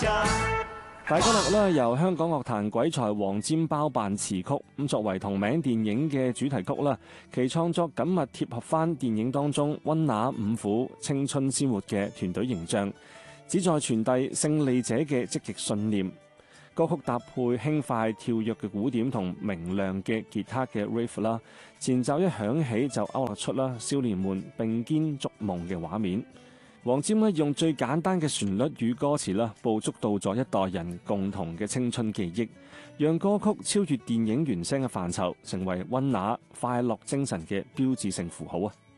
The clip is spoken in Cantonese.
大家樂咧由香港樂壇鬼才黃霑包辦詞曲，咁作為同名電影嘅主題曲啦，其創作緊密貼合翻電影當中溫拿五虎、青春鮮活嘅團隊形象，旨在傳遞勝利者嘅積極信念。歌曲搭配輕快跳躍嘅鼓點同明亮嘅吉他嘅 riff 啦，前奏一響起就勾勒出啦少年們並肩築夢嘅畫面。黃霑咧用最簡單嘅旋律與歌詞啦，捕捉到咗一代人共同嘅青春記憶，讓歌曲超越電影原聲嘅範疇，成為溫拿快樂精神嘅標誌性符號啊！